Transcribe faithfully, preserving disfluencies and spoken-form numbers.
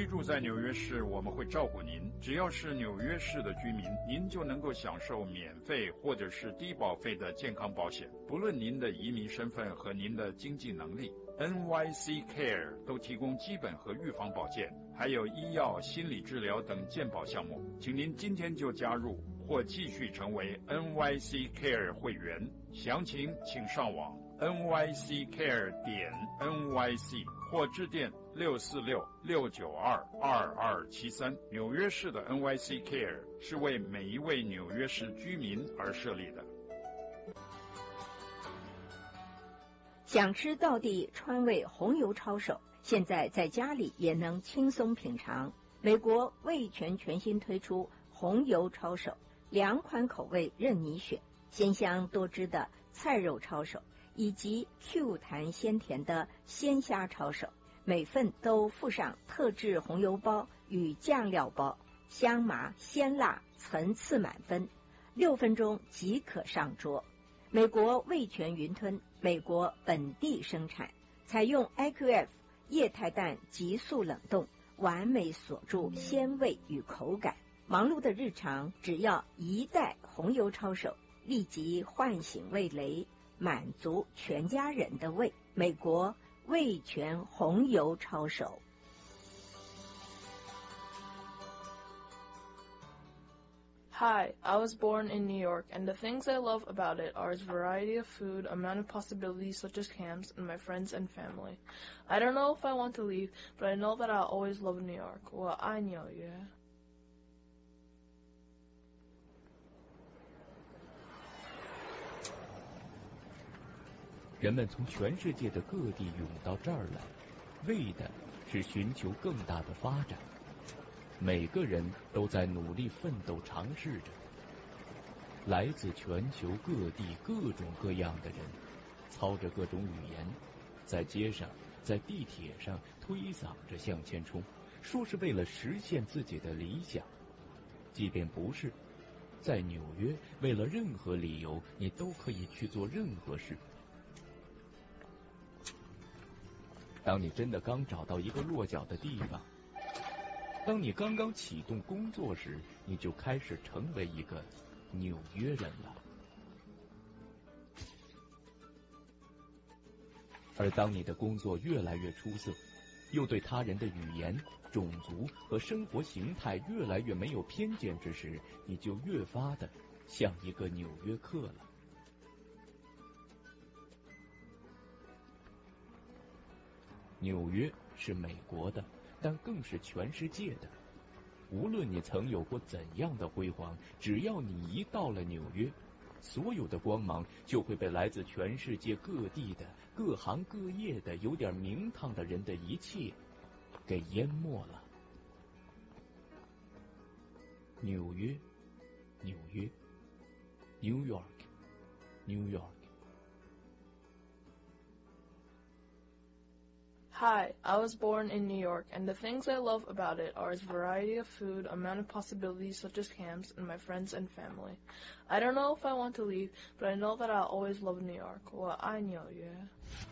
居住在纽约市，我们会照顾您。只要是纽约市的居民，您就能够享受免费或者是低保费的健康保险，不论您的移民身份和您的经济能力。N Y C Care 都提供基本和预防保健，还有医药、心理治疗等健保项目。请您今天就加入或继续成为 N Y C Care 会员，详情请上网 N Y C care 点 N Y C 或致电六四六六九二二二七三。纽约市的 N Y C Care 是为每一位纽约市居民而设立的。 想吃道地川味红油抄手，现在在家里也能轻松品尝。美国味全全新推出红油抄手，两款口味任你选，鲜香多汁的菜肉抄手，以及 Q 弹鲜甜的鲜虾抄手，每份都附上特制红油包与酱料包，香麻鲜辣层次满分，六分钟即可上桌。美国味全云吞，美国本地生产，采用 I Q F 液态氮急速冷冻，完美锁住鲜味与口感。忙碌的日常，只要一袋红油抄手，立即唤醒味蕾，满足全家人的胃。美国味全红油抄手。 Hi, I was born in New York, and the things I love about it are its variety of food, amount of possibilities such as camps, and my friends and family. I don't know if I want to leave, but I know that I'll always love New York. 我爱纽约。 人们从全世界的各地涌到这儿来，为的是寻求更大的发展。每个人都在努力奋斗，尝试着。来自全球各地各种各样的人，操着各种语言，在街上，在地铁上推搡着向前冲，说是为了实现自己的理想。即便不是，在纽约，为了任何理由，你都可以去做任何事。当你真的刚找到一个落脚的地方，当你刚刚启动工作时，你就开始成为一个纽约人了。而当你的工作越来越出色，又对他人的语言、种族和生活形态越来越没有偏见之时，你就越发的像一个纽约客了。纽约是美国的，但更是全世界的。无论你曾有过怎样的辉煌，只要你一到了纽约，所有的光芒就会被来自全世界各地的各行各业的有点名堂的人的一切给淹没了。纽约，纽约 New York New York。Hi, I was born in New York, and the things I love about it are its variety of food, amount of possibilities such as camps, and my friends and family. I don't know if I want to leave, but I know that I'll always love New York. 我爱纽约。